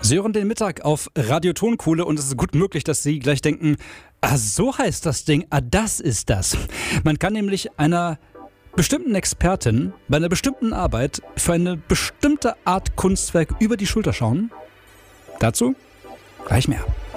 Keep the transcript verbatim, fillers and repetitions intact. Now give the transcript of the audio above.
Sie hören den Mittag auf Radio Tonkuhle und es ist gut möglich, dass Sie gleich denken, ah, so heißt das Ding, ah, das ist das. Man kann nämlich einer bestimmten Expertin bei einer bestimmten Arbeit für eine bestimmte Art Kunstwerk über die Schulter schauen. Dazu gleich mehr.